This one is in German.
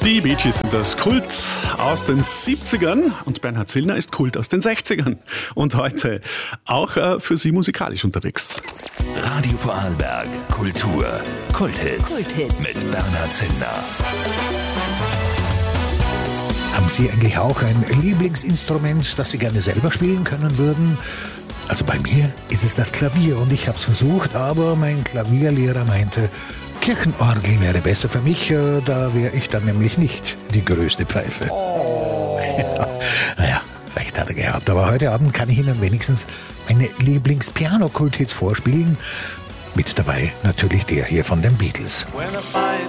Die Bee Gees sind das Kult aus den 70ern und Bernhard Zillner ist Kult aus den 60ern. Und heute auch für Sie musikalisch unterwegs. Radio Vorarlberg, Kultur, Kulthits. Mit Bernhard Zillner. Haben Sie eigentlich auch ein Lieblingsinstrument, das Sie gerne selber spielen können würden? Also bei mir ist es das Klavier und ich habe es versucht, aber mein Klavierlehrer meinte, Kirchenorgel wäre besser für mich, da wäre ich dann nämlich nicht die größte Pfeife. Ja, naja, recht hat er gehabt, aber heute Abend kann ich Ihnen wenigstens meine Lieblings-Piano-Kulthits vorspielen. Mit dabei natürlich der hier von den Beatles. When I find